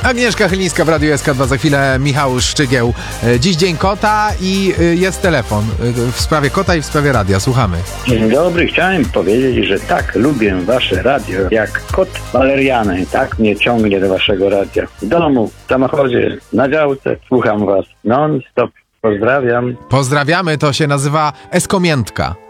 Agnieszka Chylińska w Radiu SK2, za chwilę Michał Szczygieł. Dziś Dzień Kota i jest telefon w sprawie kota i w sprawie radia. Słuchamy. Dzień dobry, chciałem powiedzieć, że tak, lubię wasze radio, jak kot waleriany, tak mnie ciągnie do waszego radia. W domu, w samochodzie, na działce, słucham was non-stop. Pozdrawiam. Pozdrawiamy, to się nazywa Eskomiętka.